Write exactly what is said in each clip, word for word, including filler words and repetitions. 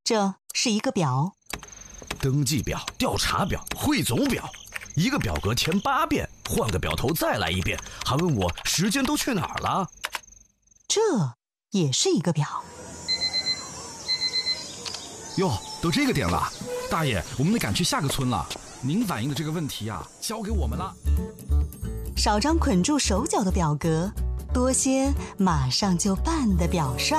这是一个表， 登记表、调查表、汇总表，一个表格填八遍，换个表头再来一遍，还问我时间都去哪儿了。 这也是一个表。 哟，都这个点了，大爷，我们得赶去下个村了。您反映的这个问题啊，交给我们了。 少张捆住手脚的表格，多些马上就办的表率。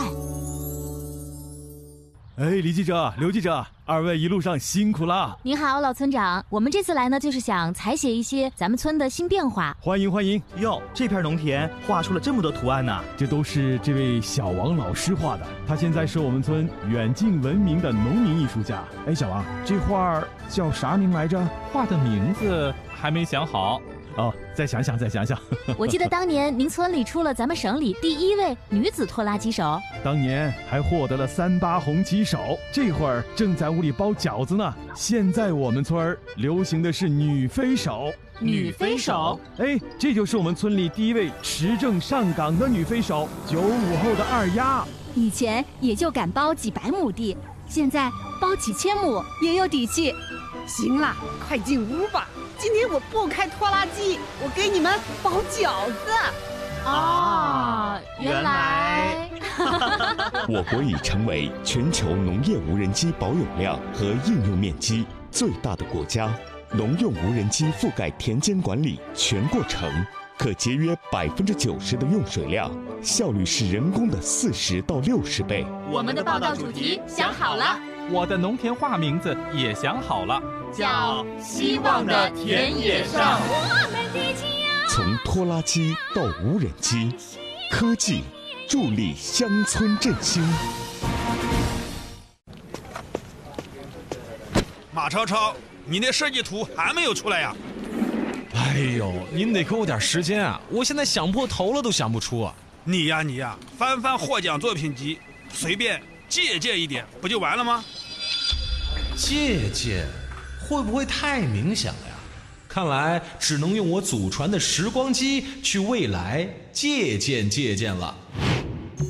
哎，李记者、刘记者，二位一路上辛苦了。 您好，老村长，我们这次来呢，就是想采写一些咱们村的新变化。 欢迎欢迎。 哟，这片农田画出了这么多图案呢、啊， 这都是这位小王老师画的，他现在是我们村远近闻名的农民艺术家。哎，小王，这画叫啥名来着？ 画的名字还没想好。 哦，再想想，再想想。 我记得当年您村里出了咱们省里第一位女子拖拉机手， 当年还获得了三八红旗手。这会儿正在屋里包饺子呢。现在我们村儿流行的是女飞手。 女飞手？ 哎，这就是我们村里第一位持证上岗的女飞手，九五后的二丫。 以前也就敢包几百亩地，现在包几千亩也有底气。 行了，快进屋吧。今天我不开拖拉机，我给你们包饺子。 啊，原来我国已成为全球农业无人机保有量和应用面积最大的国家，农用无人机覆盖田间管理全过程，可节约百分之九十的用水量，效率是人工的四十到六十倍。 我们的报道主题想好了， 我的农田画名字也想好了， 叫希望的田野上。 从拖拉机到无人机，科技助力乡村振兴。 马超超，你那设计图还没有出来呀？ 哎呦，您得给我点时间啊！我现在想破头了都想不出啊！ 你呀你呀，翻翻获奖作品集，随便借鉴一点，不就完了吗？ 借鉴会不会太明显了呀？看来只能用我祖传的时光机去未来借鉴借鉴了。